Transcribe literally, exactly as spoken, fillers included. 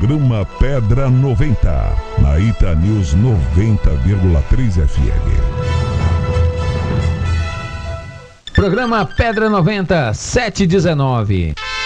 Programa Pedra noventa, na Ita News noventa vírgula três F M. Programa Pedra noventa, sete e dezenove.